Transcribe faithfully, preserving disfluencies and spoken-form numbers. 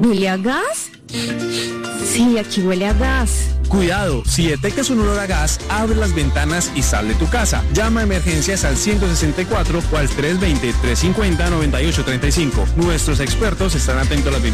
¿Huele a gas? Sí, aquí huele a gas. Cuidado, si detectas un olor a gas, abre las ventanas y sal de tu casa. Llama a emergencias al ciento sesenta y cuatro o al tres dos cero, tres cinco cero, nueve ocho tres cinco. Nuestros expertos están atentos a las ventanas.